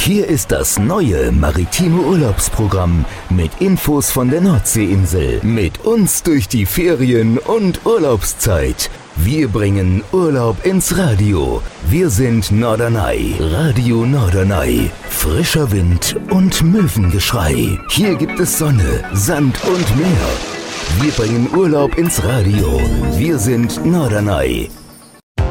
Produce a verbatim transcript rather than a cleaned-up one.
Hier ist das neue maritime Urlaubsprogramm mit Infos von der Nordseeinsel. Mit uns durch die Ferien- und Urlaubszeit. Wir bringen Urlaub ins Radio. Wir sind Norderney, Radio Norderney. Frischer Wind und Möwengeschrei. Hier gibt es Sonne, Sand und Meer. Wir bringen Urlaub ins Radio. Wir sind Norderney.